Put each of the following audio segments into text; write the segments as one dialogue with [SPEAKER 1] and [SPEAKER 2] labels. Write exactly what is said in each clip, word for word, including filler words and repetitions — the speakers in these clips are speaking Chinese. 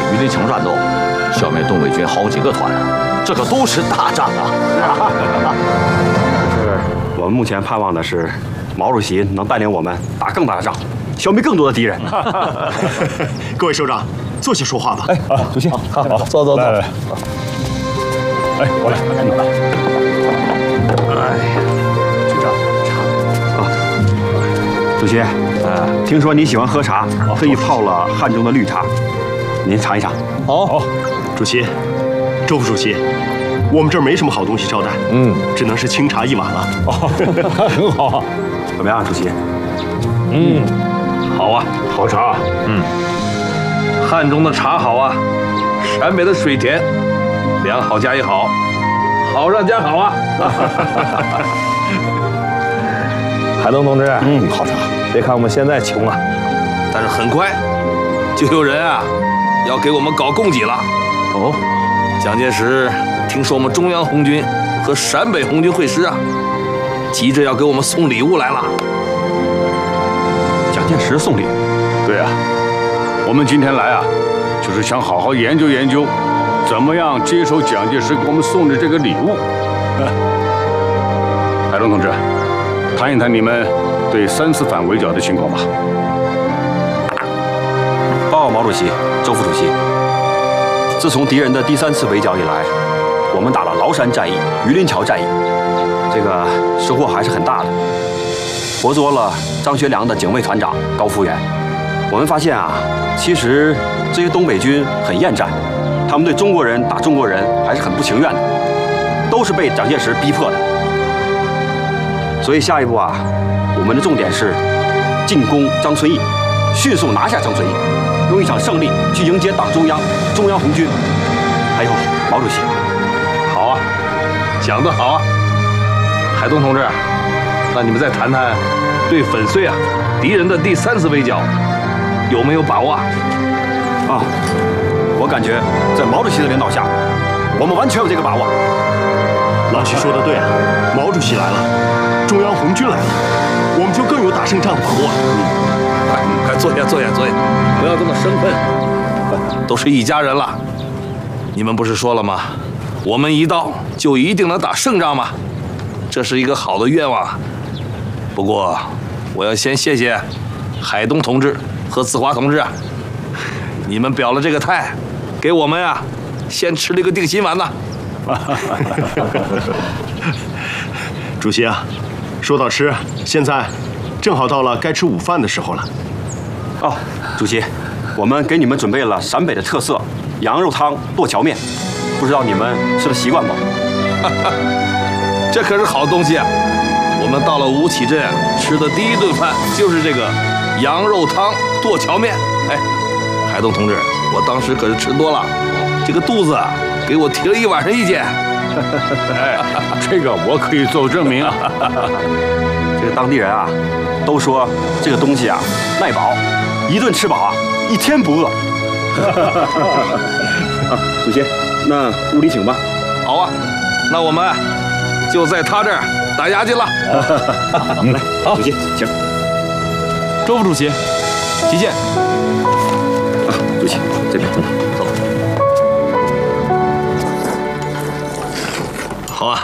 [SPEAKER 1] 榆林墙战斗，消灭东北军好几个团，这可都是大战啊！
[SPEAKER 2] 是我们目前盼望的是，毛主席能带领我们打更大的仗，消灭更多的敌人。
[SPEAKER 3] 各位首长，坐下说话吧。
[SPEAKER 4] 哎，啊，主席，好，好，坐坐坐。来来。哎，我来，你来。
[SPEAKER 3] 哎，局长，茶。
[SPEAKER 2] 啊，主席，呃，听说你喜欢喝茶，特意泡了汉中的绿茶，您尝一尝。
[SPEAKER 4] 好，好。
[SPEAKER 3] 主席，周副主席，我们这儿没什么好东西招待，嗯，只能是清茶一碗了。
[SPEAKER 4] 哦，很好。
[SPEAKER 2] 怎么样，主席？
[SPEAKER 5] 嗯，好啊，好茶。嗯，汉中的茶好啊，陕北的水甜，良好加一好，好上加好啊。
[SPEAKER 4] 海东同志，嗯，好茶。别看我们现在穷啊，
[SPEAKER 5] 但是很快就有人啊要给我们搞供给了。哦，蒋介石听说我们中央红军和陕北红军会师啊，急着要给我们送礼物来了。
[SPEAKER 2] 蒋介石送礼？
[SPEAKER 6] 对啊，我们今天来啊，就是想好好研究研究，怎么样接受蒋介石给我们送的这个礼物。海东同志，谈一谈你们对三次反围剿的情况吧。
[SPEAKER 2] 报告毛主席、周副主席，自从敌人的第三次围剿以来，我们打了崂山战役、榆林桥战役，这个收获还是很大的，活捉了张学良的警卫团长高福元。我们发现啊，其实这些东北军很厌战，他们对中国人打中国人还是很不情愿的，都是被蒋介石逼迫的。所以下一步啊，我们的重点是进攻张存义，迅速拿下张存义，用一场胜利去迎接党中央、中央红军，还有毛主席。
[SPEAKER 5] 好啊，讲得好啊，海东同志，那你们再谈谈对粉碎啊敌人的第三次围剿有没有把握啊？
[SPEAKER 2] 啊，我感觉在毛主席的领导下，我们完全有这个把握。
[SPEAKER 3] 老徐说的对啊，毛主席来了，中央红军来了，我们就更有打胜仗的把握了。
[SPEAKER 5] 嗯，快快坐下，坐下，坐下，不要这么生分，都是一家人了。你们不是说了吗？我们一到就一定能打胜仗吗？这是一个好的愿望。不过，我要先谢谢海东同志和子华同志啊，你们表了这个态，给我们啊先吃了一个定心丸呢。
[SPEAKER 3] 主席啊，说到吃，现在正好到了该吃午饭的时候了。
[SPEAKER 2] 哦，主席，我们给你们准备了陕北的特色羊肉汤剁荞面，不知道你们吃的习惯吗？
[SPEAKER 5] 这可是好东西啊！我们到了吴起镇吃的第一顿饭就是这个羊肉汤剁荞面。哎，海东同志，我当时可是吃多了，这个肚子啊给我提了一晚上意见。
[SPEAKER 6] 哎，这个我可以做证明啊。
[SPEAKER 2] 这个当地人啊，都说这个东西啊耐饱，一顿吃饱啊，一天不饿。啊，主席，那屋里请吧。
[SPEAKER 5] 好啊，那我们就在他这儿打牙祭了。
[SPEAKER 2] 来，好，主席，请。
[SPEAKER 4] 周副主席，提见。
[SPEAKER 2] 啊，主席，这边走。
[SPEAKER 5] 好啊，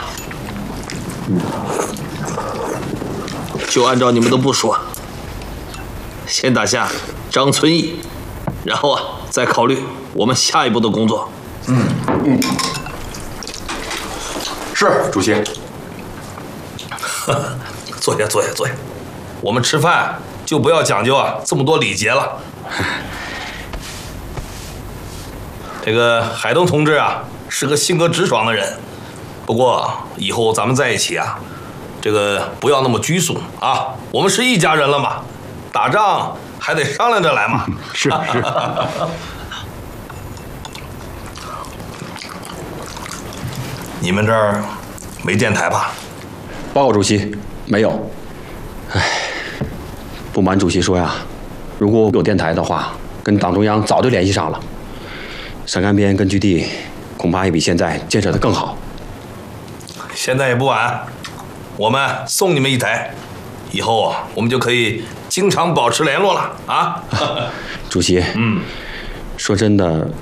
[SPEAKER 5] 就按照你们的部署，先打下张存义，然后啊再考虑我们下一步的工作。
[SPEAKER 2] 嗯嗯，是主席。
[SPEAKER 5] 坐下，坐下，坐下。我们吃饭就不要讲究啊这么多礼节了。这个海东同志啊是个性格直爽的人。不过以后咱们在一起啊，这个不要那么拘束啊。我们是一家人了嘛，打仗还得商量着来嘛。
[SPEAKER 3] 是是。
[SPEAKER 5] 你们这儿没电台吧？
[SPEAKER 2] 报告主席，没有。唉，不瞒主席说呀，如果有电台的话，跟党中央早就联系上了。陕甘边根据地恐怕也比现在建设得更好。
[SPEAKER 5] 现在也不晚，我们送你们一台，以后啊，我们就可以经常保持联络了啊。
[SPEAKER 2] 主席，嗯，说真的，